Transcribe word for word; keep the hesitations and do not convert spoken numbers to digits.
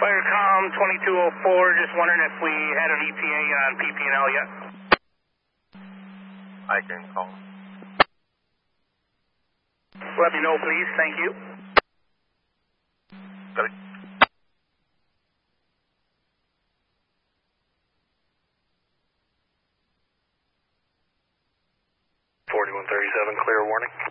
Firecom twenty-two oh four, just wondering if we had an E T A on P P and L yet. I can call. Let me know, please. Thank you. Got it. forty-one thirty-seven, clear warning.